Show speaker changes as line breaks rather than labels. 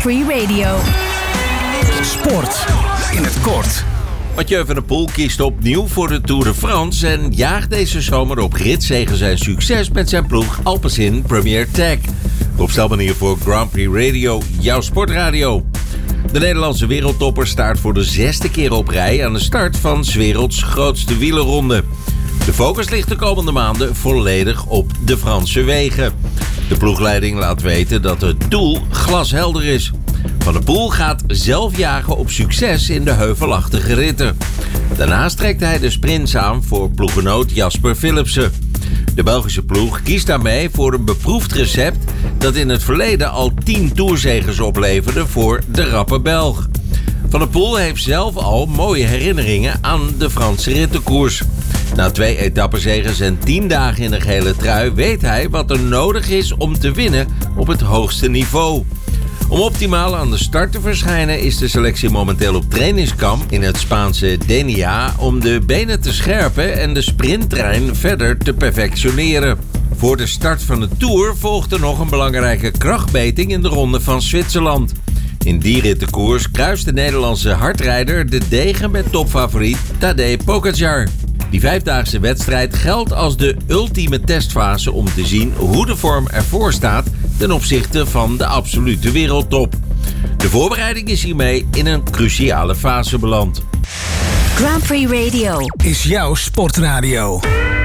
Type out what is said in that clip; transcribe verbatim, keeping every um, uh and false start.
Prix Radio.
Sport in het kort.
Mathieu van der Poel kiest opnieuw voor de Tour de France en jaagt deze zomer op ritzegen zijn succes met zijn ploeg Alpecin Premier Tech. Op stelmanier voor Grand Prix Radio, jouw sportradio. De Nederlandse wereldtopper staart voor de zesde keer op rij aan de start van 's werelds grootste wielerronde. De focus ligt de komende maanden volledig op de Franse wegen. De ploegleiding laat weten dat het doel glashelder is. Van der Poel gaat zelf jagen op succes in de heuvelachtige ritten. Daarnaast trekt hij de sprints aan voor ploeggenoot Jasper Philipsen. De Belgische ploeg kiest daarmee voor een beproefd recept dat in het verleden al tien toerzegers opleverde voor de rappe Belg. Van der Poel heeft zelf al mooie herinneringen aan de Franse rittenkoers. Na twee etappezeges en tien dagen in de gele trui weet hij wat er nodig is om te winnen op het hoogste niveau. Om optimaal aan de start te verschijnen is de selectie momenteel op trainingskamp in het Spaanse Denia om de benen te scherpen en de sprinttrein verder te perfectioneren. Voor de start van de Tour volgt er nog een belangrijke krachtmeting in de Ronde van Zwitserland. In die rittenkoers kruist de Nederlandse hardrijder de degen met topfavoriet Tadej Pogačar. Die vijfdaagse wedstrijd geldt als de ultieme testfase om te zien hoe de vorm ervoor staat ten opzichte van de absolute wereldtop. De voorbereiding is hiermee in een cruciale fase beland.
Grand Prix Radio
is jouw sportradio.